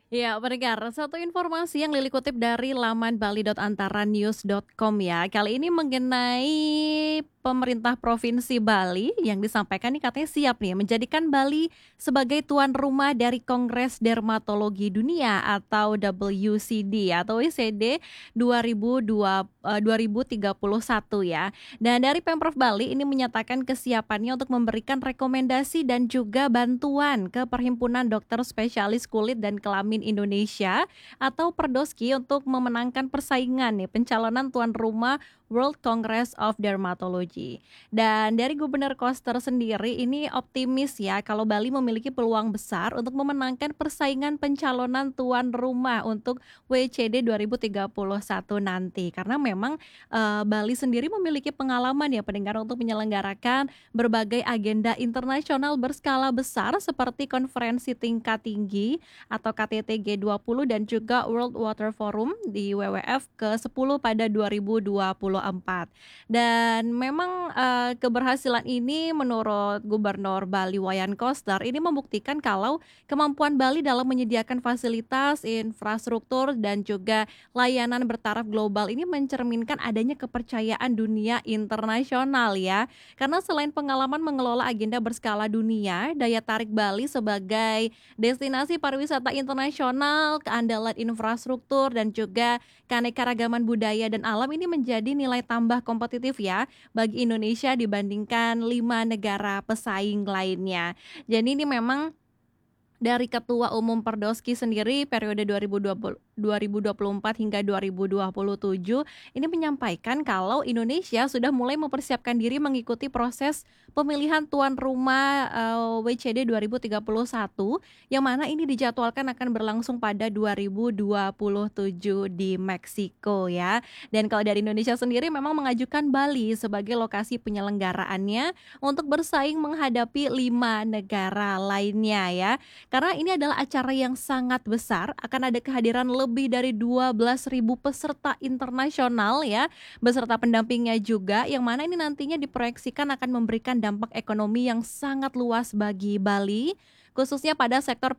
Ya, pendengar, satu informasi yang Lili kutip dari laman bali.antaranews.com ya. Kali ini mengenai pemerintah Provinsi Bali yang disampaikan nih katanya siap nih menjadikan Bali sebagai tuan rumah dari Kongres Dermatologi Dunia atau WCD atau WCD 2031 ya. Dan dari Pemprov Bali ini menyatakan kesiapannya untuk memberikan rekomendasi dan juga bantuan ke Perhimpunan Dokter Spesialis Kulit dan Kelamin Indonesia atau Perdoski untuk memenangkan persaingan nih pencalonan tuan rumah World Congress of Dermatology. Dan dari Gubernur Koster sendiri ini optimis ya kalau Bali memiliki peluang besar untuk memenangkan persaingan pencalonan tuan rumah untuk WCD 2031 nanti. Karena memang Bali sendiri memiliki pengalaman ya pendengar untuk menyelenggarakan berbagai agenda internasional berskala besar seperti konferensi tingkat tinggi atau KTT G20 dan juga World Water Forum di WWF ke-10 pada 2024. Dan memang, keberhasilan ini menurut Gubernur Bali Wayan Koster ini membuktikan kalau kemampuan Bali dalam menyediakan fasilitas, infrastruktur, dan juga layanan bertaraf global ini mencerminkan adanya kepercayaan dunia internasional ya. Karena selain pengalaman mengelola agenda berskala dunia, daya tarik Bali sebagai destinasi pariwisata internasional, keandalan infrastruktur, dan juga keanekaragaman budaya dan alam ini menjadi nilai tambah kompetitif ya bagi Indonesia dibandingkan 5 negara pesaing lainnya. Jadi ini memang dari Ketua Umum Perdoski sendiri periode 2024 hingga 2027 ini menyampaikan kalau Indonesia sudah mulai mempersiapkan diri mengikuti proses pemilihan tuan rumah WCD 2031 yang mana ini dijadwalkan akan berlangsung pada 2027 di Meksiko ya. Dan kalau dari Indonesia sendiri memang mengajukan Bali sebagai lokasi penyelenggaraannya untuk bersaing menghadapi 5 negara lainnya ya. Karena ini adalah acara yang sangat besar, akan ada kehadiran lebih dari 12.000 peserta internasional ya, beserta pendampingnya juga, yang mana ini nantinya diproyeksikan akan memberikan dampak ekonomi yang sangat luas bagi Bali, khususnya pada sektor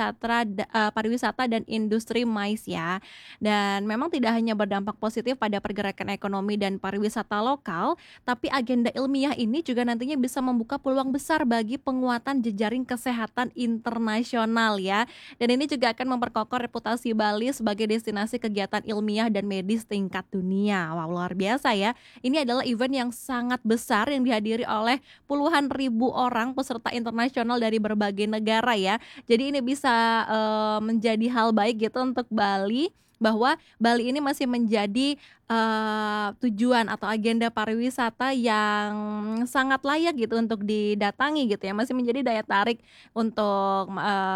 pariwisata dan industri MICE ya. Dan memang tidak hanya berdampak positif pada pergerakan ekonomi dan pariwisata lokal, tapi agenda ilmiah ini juga nantinya bisa membuka peluang besar bagi penguatan jejaring kesehatan internasional ya. Dan ini juga akan memperkokoh reputasi Bali sebagai destinasi kegiatan ilmiah dan medis tingkat dunia. Wow, luar biasa ya. Ini adalah event yang sangat besar yang dihadiri oleh puluhan ribu orang peserta internasional dari berbagai negara ya. Jadi ini bisa menjadi hal baik gitu untuk Bali bahwa Bali ini masih menjadi tujuan atau agenda pariwisata yang sangat layak gitu untuk didatangi gitu ya, masih menjadi daya tarik untuk,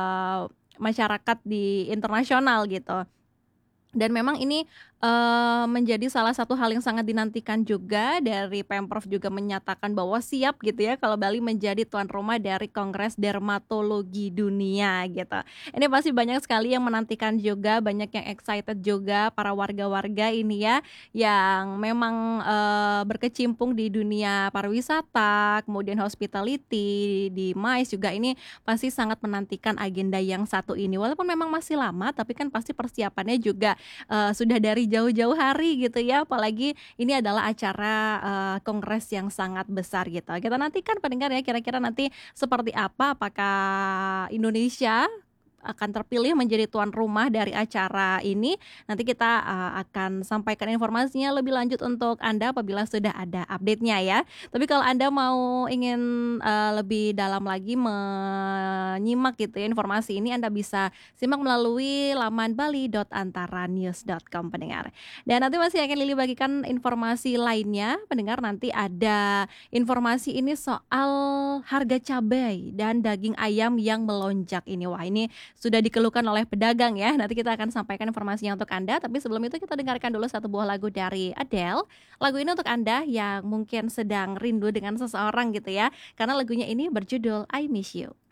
masyarakat di internasional gitu. Dan memang ini, menjadi salah satu hal yang sangat dinantikan juga dari Pemprov juga menyatakan bahwa siap gitu ya kalau Bali menjadi tuan rumah dari Kongres Dermatologi Dunia gitu. Ini pasti banyak sekali yang menantikan juga, banyak yang excited juga para warga-warga ini ya, yang memang, berkecimpung di dunia pariwisata, kemudian hospitality, di MICE juga ini pasti sangat menantikan agenda yang satu ini. Walaupun memang masih lama, tapi kan pasti persiapannya juga sudah dari jauh-jauh hari gitu ya, apalagi ini adalah acara, kongres yang sangat besar gitu. Kita nantikan pendengar ya kira-kira nanti seperti apa, apakah Indonesia akan terpilih menjadi tuan rumah dari acara ini. Nanti kita, akan sampaikan informasinya lebih lanjut untuk Anda apabila sudah ada update-nya ya. Tapi kalau Anda mau ingin, lebih dalam lagi menyimak gitu ya informasi ini, Anda bisa simak melalui laman bali.antaranews.com pendengar. Dan nanti masih akan Lili bagikan informasi lainnya, pendengar nanti ada informasi ini soal harga cabai dan daging ayam yang melonjak ini. Wah ini sudah dikeluhkan oleh pedagang ya. Nanti kita akan sampaikan informasinya untuk Anda, tapi sebelum itu kita dengarkan dulu satu buah lagu dari Adele. Lagu ini untuk Anda yang mungkin sedang rindu dengan seseorang gitu ya, karena lagunya ini berjudul I Miss You.